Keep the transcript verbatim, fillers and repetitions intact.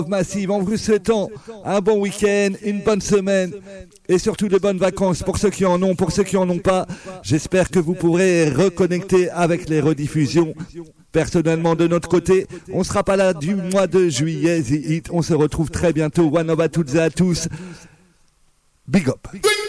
Massive en vous souhaitant un bon week-end, une bonne semaine et surtout de bonnes vacances pour ceux qui en ont, pour ceux qui en ont pas. J'espère que vous pourrez reconnecter avec les rediffusions. Personnellement, de notre côté, on sera pas là du mois de juillet. On se retrouve très bientôt. One love à toutes et à tous. Big up.